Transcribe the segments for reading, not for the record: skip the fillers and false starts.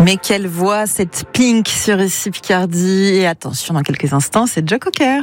Mais quelle voix, cette Pink sur ici Picardie. Et attention, dans quelques instants, c'est Joe Cocker.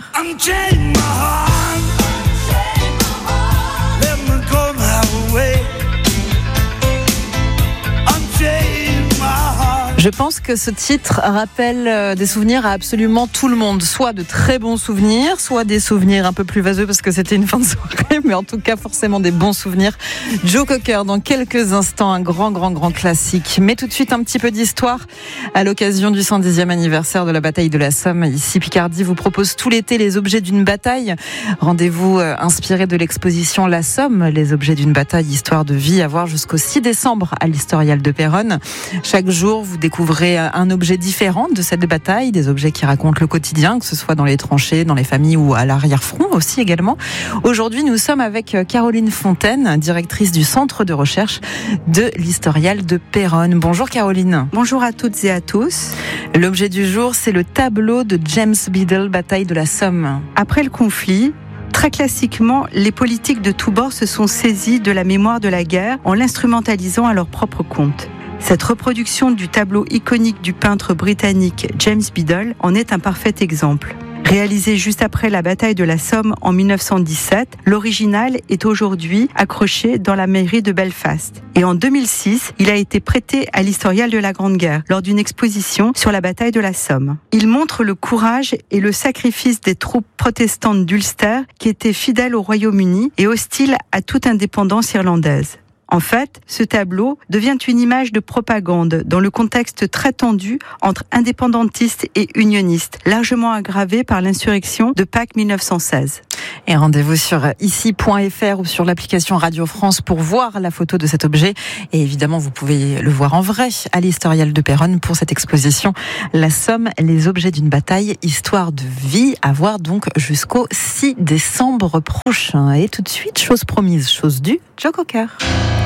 Je pense que ce titre rappelle des souvenirs à absolument tout le monde. Soit de très bons souvenirs, soit des souvenirs un peu plus vaseux parce que c'était une fin de soirée, mais en tout cas forcément des bons souvenirs. Joe Cocker, dans quelques instants, un grand classique. Mais tout de suite, un petit peu d'histoire. À l'occasion du 110e anniversaire de la bataille de la Somme, ici Picardie vous propose tout l'été les objets d'une bataille. Rendez-vous inspiré de l'exposition La Somme, les objets d'une bataille, histoire de vie, à voir jusqu'au 6 décembre à l'Historial de Péronne. Chaque jour, vous découvrez un objet différent de cette bataille, des objets qui racontent le quotidien, que ce soit dans les tranchées, dans les familles ou à l'arrière-front aussi également. Aujourd'hui, nous sommes avec Caroline Fontaine, directrice du centre de recherche de l'Historial de Péronne. Bonjour Caroline. Bonjour à toutes et à tous. L'objet du jour, c'est le tableau de James Biddle, bataille de la Somme. Après le conflit, très classiquement, les politiques de tous bords se sont saisis de la mémoire de la guerre en l'instrumentalisant à leur propre compte. Cette reproduction du tableau iconique du peintre britannique James Biddle en est un parfait exemple. Réalisé juste après la bataille de la Somme en 1917, l'original est aujourd'hui accroché dans la mairie de Belfast. Et en 2006, il a été prêté à l'Historial de la Grande Guerre lors d'une exposition sur la bataille de la Somme. Il montre le courage et le sacrifice des troupes protestantes d'Ulster qui étaient fidèles au Royaume-Uni et hostiles à toute indépendance irlandaise. En fait, ce tableau devient une image de propagande dans le contexte très tendu entre indépendantistes et unionistes, largement aggravé par l'insurrection de Pâques 1916. Et rendez-vous sur ici.fr ou sur l'application Radio France pour voir la photo de cet objet. Et évidemment, vous pouvez le voir en vrai à l'Historial de Péronne pour cette exposition La Somme, les objets d'une bataille, histoire de vie, à voir donc jusqu'au 6 décembre prochain. Et tout de suite, chose promise, chose due, Joe Cocker.